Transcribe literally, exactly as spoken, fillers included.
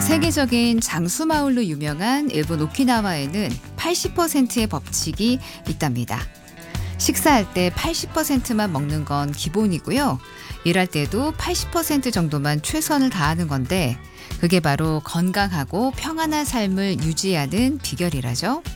세계적인 장수마을로 유명한 일본 오키나와에는 팔십 퍼센트의 법칙이 있답니다. 식사할 때 팔십 퍼센트만 먹는 건 기본이고요. 일할 때도 팔십 퍼센트 정도만 최선을 다하는 건데 그게 바로 건강하고 평안한 삶을 유지하는 비결이라죠.